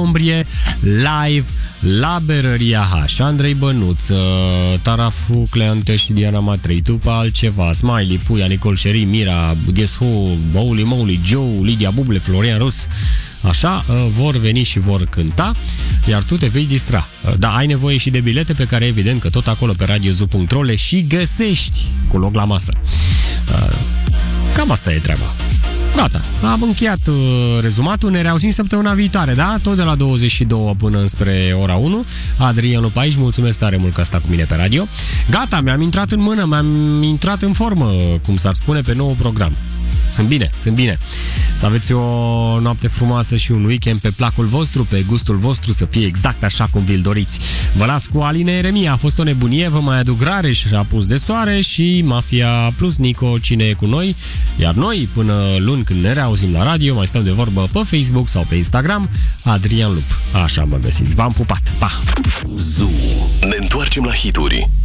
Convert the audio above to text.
octombrie, live la Berăria H. Andrei Bănuț, Tarafu, Cleante și Diana Matrei, după altceva, Smiley, Puia, Nicol Șeri, Mira, Guess Who, Holy Moly, Joe, Lidia Buble, Florian Rus. Așa, vor veni și vor cânta, iar tu te vei distra. Da, ai nevoie și de bilete pe care evident că tot acolo pe radiozu.ro le și găsești cu loc la masă. Cam asta e treaba. Gata, am încheiat rezumatul, ne reauzim săptămâna viitoare, da? Tot de la 22 până înspre ora 1. Adrian Lupa aici, mulțumesc tare mult că a stat cu mine pe radio. Gata, mi-am intrat în mână, mi-am intrat în formă, cum s-ar spune, pe nou program. Sunt bine. Să aveți o noapte frumoasă și un weekend pe placul vostru, pe gustul vostru, să fie exact așa cum vi-l doriți. Vă las cu Aline Eremia, a fost o nebunie, vă mai aduc Rareș, Apus de Soare și Mafia plus Nico, cine e cu noi. Iar noi, până luni când ne reauzim la radio, mai stăm de vorbă pe Facebook sau pe Instagram, Adrian Lup. Așa mă găsiți. V-am pupat. Pa! Zoo. Ne întoarcem la hituri.